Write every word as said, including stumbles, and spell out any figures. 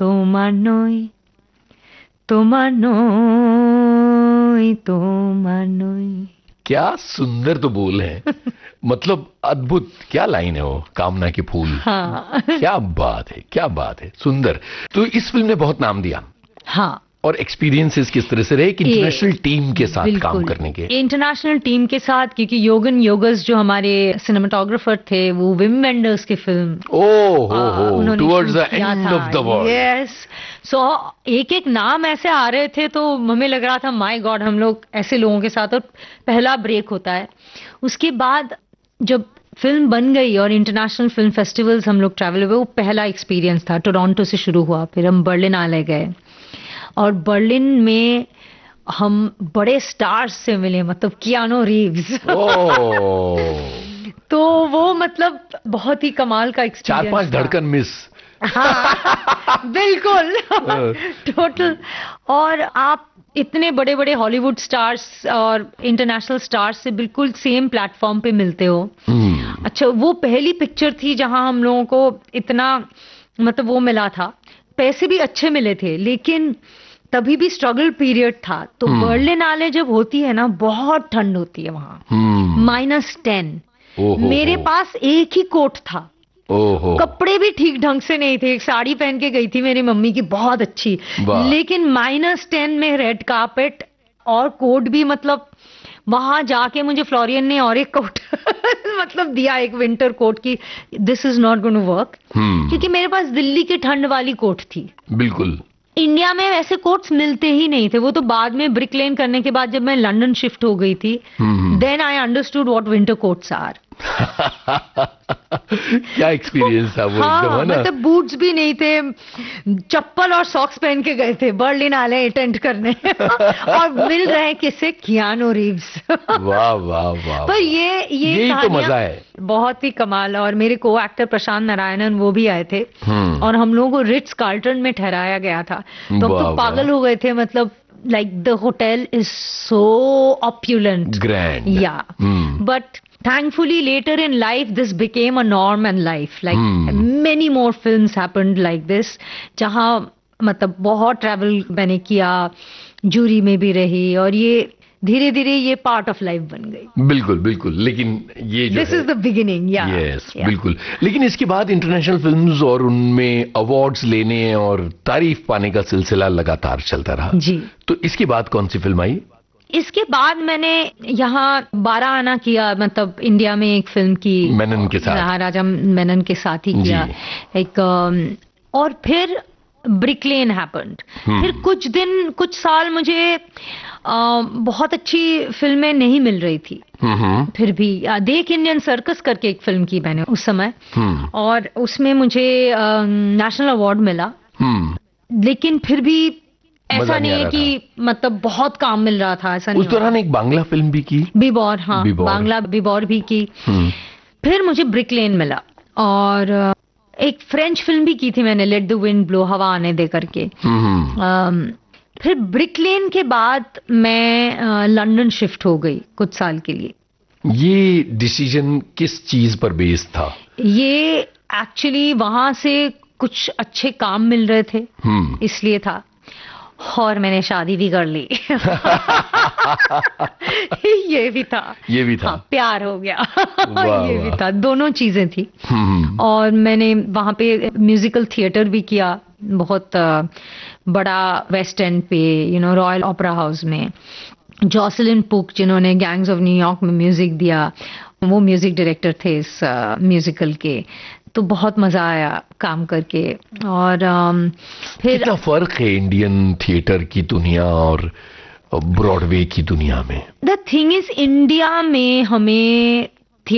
তোমানই তোমানই তোমানই। क्या सुंदर तो बोल है। मतलब अद्भुत, क्या लाइन है वो, कामना के फूल। हाँ। क्या बात है, क्या बात है, सुंदर। तो इस फिल्म ने बहुत नाम दिया। हाँ। और एक्सपीरियंसेस किस तरह से रहे कि इंटरनेशनल टीम के साथ काम करने के? इंटरनेशनल टीम के साथ, क्योंकि योगन योगस जो हमारे सिनेमाटोग्राफर थे वो विम वेंडर्स की फिल्म ओह हो, towards the end of the world. Yes, सो एक एक नाम ऐसे आ रहे थे तो हमें लग रहा था माय गॉड, हम लोग ऐसे लोगों के साथ। और पहला ब्रेक होता है, उसके बाद जब फिल्म बन गई और इंटरनेशनल फिल्म फेस्टिवल्स हम लोग ट्रैवल हुए, वो पहला एक्सपीरियंस था। टोरंटो से शुरू हुआ, फिर हम बर्लिन आने गए और बर्लिन में हम बड़े स्टार्स से मिले, मतलब कियानो रीव्स। तो वो मतलब बहुत ही कमाल का एक्सपीरियंस। चार पांच धड़कन मिस। हाँ बिल्कुल, टोटल। और आप इतने बड़े बड़े हॉलीवुड स्टार्स और इंटरनेशनल स्टार्स से बिल्कुल सेम प्लेटफॉर्म पे मिलते हो। hmm. अच्छा, वो पहली पिक्चर थी जहां हम लोगों को इतना मतलब वो मिला था। पैसे भी अच्छे मिले थे, लेकिन तभी भी स्ट्रगल पीरियड था। तो hmm. बर्लिन आले जब होती है ना, बहुत ठंड होती है वहां, माइनस टेन। मेरे पास एक ही कोट था, ओहो। कपड़े भी ठीक ढंग से नहीं थे। एक साड़ी पहन के गई थी मेरी मम्मी की, बहुत अच्छी, लेकिन माइनस टेन में रेड कार्पेट और कोट भी, मतलब वहां जाके मुझे फ्लोरियन ने और एक कोट मतलब दिया, एक विंटर कोट की, this is not going to work, क्योंकि मेरे पास दिल्ली की ठंड वाली कोट थी। बिल्कुल। इंडिया में वैसे कोट्स मिलते ही नहीं थे। वो तो बाद में ब्रिक लेन करने के बाद जब मैं लंदन शिफ्ट हो गई थी, then I understood what winter quotes are. क्या एक्सपीरियंस था वो। हाँ, एकदम है ना? मतलब बूट्स भी नहीं थे, चप्पल और सॉक्स पहन के गए थे बर्लिन आले अटेंड करने और मिल रहे हैं किससे? Keanu Reeves. वाह वाह वाह। पर ये ये यही तो मजा है, बहुत ही कमाल। और मेरे को एक्टर प्रशांत नारायणन वो भी आए थे और हम लोगों को रिट्स कार्ल्टन में ठहराया गया था। तो हम तो पागल हो गए थे, मतलब like the hotel is so ऑप्युलेंट, grand. या but thankfully later in life this became a norm in life, like hmm. many more films happened like this, जहां मतलब बहुत ट्रैवल मैंने किया, जूरी में भी रही, और ये धीरे धीरे ये पार्ट ऑफ लाइफ बन गई। बिल्कुल बिल्कुल। लेकिन ये जो दिस इज द बिगिनिंग। या यस, बिल्कुल। लेकिन इसके बाद इंटरनेशनल फिल्म्स और उनमें अवार्ड्स लेने और तारीफ पाने का सिलसिला लगातार चलता रहा जी। तो इसके बाद कौन सी फिल्म आई? इसके बाद मैंने यहाँ बारह आना किया, मतलब इंडिया में एक फिल्म की, मेनन के साथ, राजा मेनन के साथ ही किया एक। और फिर ब्रिक लेन हैपेंड। फिर कुछ दिन कुछ साल मुझे आ, बहुत अच्छी फिल्में नहीं मिल रही थी। फिर भी देख इंडियन सर्कस करके एक फिल्म की मैंने उस समय, और उसमें मुझे नेशनल अवार्ड मिला। लेकिन फिर भी ऐसा नहीं है कि मतलब बहुत काम मिल रहा था, ऐसा नहीं। उस दौरान एक बांग्ला फिल्म भी की, बिबौर। हाँ, बांग्ला बिबौर भी की। फिर मुझे ब्रिक लेन मिला, और एक फ्रेंच फिल्म भी की थी मैंने, लेट द विंड ब्लो, हवा आने दे करके। फिर ब्रिक लेन के बाद मैं लंदन शिफ्ट हो गई कुछ साल के लिए। ये डिसीजन किस चीज पर बेस्ड था? ये एक्चुअली वहां से कुछ अच्छे काम मिल रहे थे, इसलिए था। और मैंने शादी भी कर ली। ये भी था, ये भी था। हाँ, प्यार हो गया। ये भी था, दोनों चीजें थी। और मैंने वहां पे म्यूजिकल थिएटर भी किया, बहुत बड़ा वेस्ट एंड पे, you know, royal opera house में। जॉसलिन पुक, जिन्होंने गैंग्स ऑफ न्यूयॉर्क में म्यूजिक दिया, वो म्यूजिक डायरेक्टर थे इस म्यूजिकल के। तो बहुत मजा आया काम करके। और फिर कितना फर्क है इंडियन थिएटर की दुनिया और ब्रॉडवे की दुनिया में? द थिंग इज, इंडिया में हमें